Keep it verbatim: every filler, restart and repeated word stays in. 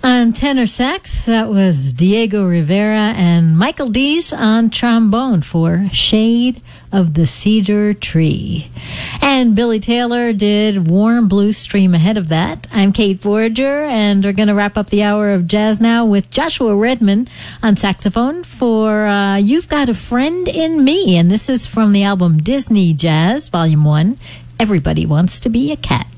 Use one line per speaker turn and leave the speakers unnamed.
On tenor sax, that was Diego Rivera, and Michael Dees on trombone for Shade of the Cedar Tree. And Billy Taylor did Warm Blue Stream ahead of that. I'm Kate Voyager, and we're going to wrap up the hour of jazz now with Joshua Redman on saxophone for uh, You've Got a Friend in Me. And this is from the album Disney Jazz, Volume one, Everybody Wants to Be a Cat.